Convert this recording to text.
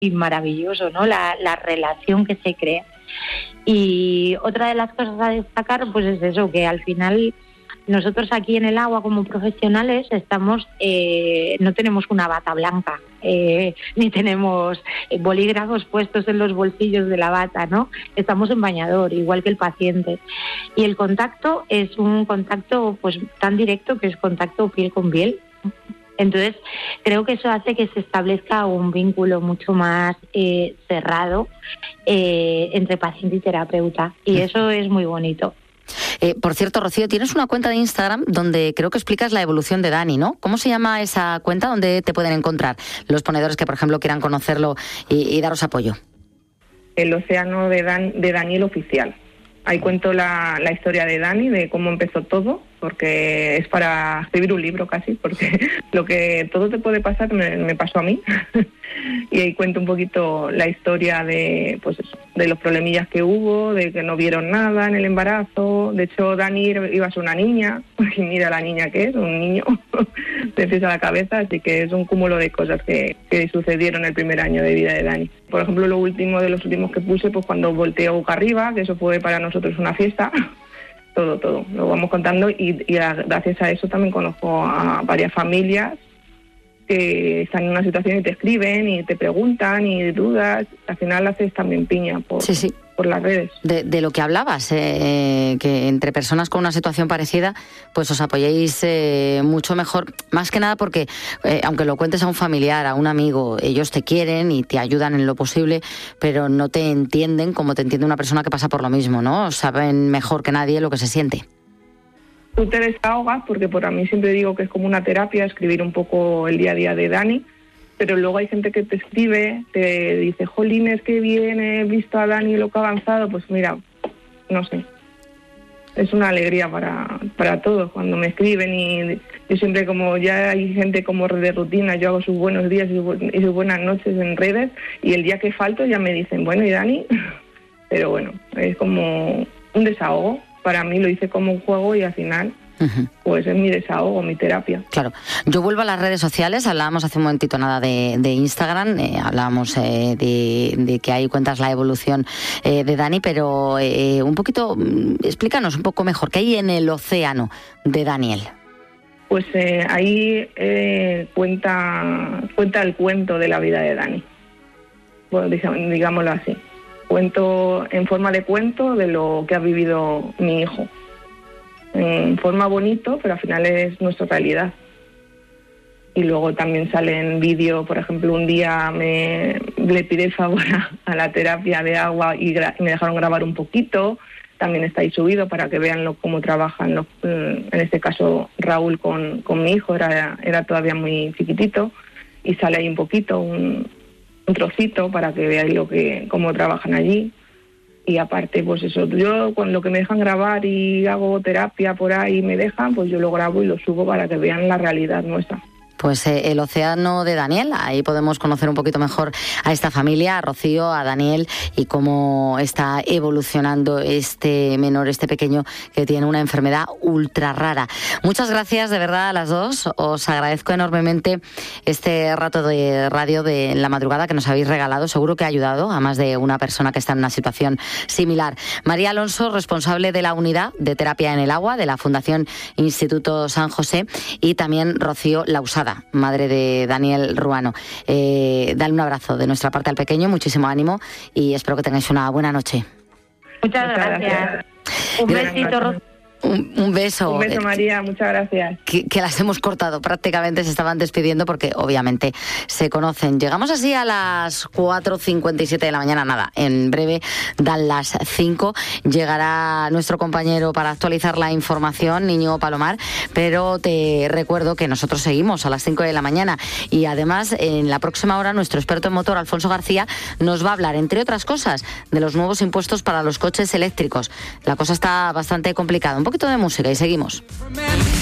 maravilloso, ¿no? La relación que se crea. Y otra de las cosas a destacar, pues es eso, que al final nosotros aquí en el agua como profesionales estamos, no tenemos una bata blanca, ni tenemos bolígrafos puestos en los bolsillos de la bata, ¿no? Estamos en bañador, igual que el paciente. Y el contacto es un contacto pues tan directo que es contacto piel con piel. Entonces, creo que eso hace que se establezca un vínculo mucho más cerrado entre paciente y terapeuta. Y eso es muy bonito. Por cierto, Rocío, tienes una cuenta de Instagram donde creo que explicas la evolución de Dani, ¿no? ¿Cómo se llama esa cuenta? ¿Dónde te pueden encontrar los ponedores que, por ejemplo, quieran conocerlo y daros apoyo? El océano de Daniel Oficial. Ahí cuento la historia de Dani, de cómo empezó todo, porque es para escribir un libro casi, porque lo que todo te puede pasar me pasó a mí. Y ahí cuento un poquito la historia de, pues eso, de los problemillas que hubo, de que no vieron nada en el embarazo. De hecho, Dani iba a ser una niña, y mira la niña que es, un niño, de pies a la cabeza, así que es un cúmulo de cosas que sucedieron el primer año de vida de Dani. Por ejemplo, lo último de los últimos que puse, pues cuando volteó boca arriba, que eso fue para nosotros una fiesta. Todo, lo vamos contando y gracias a eso también conozco a varias familias que están en una situación y te escriben y te preguntan y dudas. Al final haces también piña por las redes. De lo que hablabas, que entre personas con una situación parecida, pues os apoyéis mucho mejor, más que nada porque, aunque lo cuentes a un familiar, a un amigo, ellos te quieren y te ayudan en lo posible, pero no te entienden como te entiende una persona que pasa por lo mismo, ¿no? Saben mejor que nadie lo que se siente. Tú te desahogas, porque por a mí siempre digo que es como una terapia, escribir un poco el día a día de Dani, pero luego hay gente que te escribe, te dice, jolines, qué bien, he visto a Dani lo que ha avanzado. Pues mira, no sé, es una alegría para todos cuando me escriben, y yo siempre, como ya hay gente como de rutina, yo hago sus buenos días y sus buenas noches en redes, y el día que falto ya me dicen, bueno, ¿y Dani? Pero bueno, es como un desahogo. Para mí lo hice como un juego y al final pues es mi desahogo, mi terapia. Claro. Yo vuelvo a las redes sociales. Hablábamos hace un momentito nada de Instagram, hablábamos de que ahí cuentas la evolución de Dani, pero un poquito, explícanos un poco mejor, ¿qué hay en el océano de Daniel? Pues ahí cuenta el cuento de la vida de Dani, bueno, digámoslo así. Cuento en forma de cuento de lo que ha vivido mi hijo. En forma bonito, pero al final es nuestra realidad. Y luego también sale en vídeo, por ejemplo, un día le pide el favor a la terapia de agua y me dejaron grabar un poquito. También está ahí subido para que vean cómo trabajan, en este caso Raúl con mi hijo, era todavía muy chiquitito, y sale ahí un poquito, un trocito para que veáis cómo trabajan allí. Y aparte, pues eso, yo con lo que me dejan grabar y hago terapia por ahí me dejan, pues yo lo grabo y lo subo para que vean la realidad nuestra. Pues el océano de Daniel, ahí podemos conocer un poquito mejor a esta familia, a Rocío, a Daniel, y cómo está evolucionando este menor, este pequeño que tiene una enfermedad ultra rara. Muchas gracias de verdad a las dos, os agradezco enormemente este rato de radio de la madrugada que nos habéis regalado, seguro que ha ayudado a más de una persona que está en una situación similar. María Alonso, responsable de la unidad de terapia en el agua de la Fundación Instituto San José, y también Rocío Lausada, madre de Daniel Ruano. Dale un abrazo de nuestra parte al pequeño, muchísimo ánimo y espero que tengáis una buena noche. Muchas gracias. Un besito, Rocío. Un beso. Un beso, María, muchas gracias. Que las hemos cortado, prácticamente se estaban despidiendo porque obviamente se conocen. Llegamos así a las 4:57 de la mañana, nada, en breve dan las 5, llegará nuestro compañero para actualizar la información, Íñigo Palomar, pero te recuerdo que nosotros seguimos a las 5 de la mañana y además en la próxima hora nuestro experto en motor, Alfonso García, nos va a hablar, entre otras cosas, de los nuevos impuestos para los coches eléctricos. La cosa está bastante complicada. Un poquito de música y seguimos.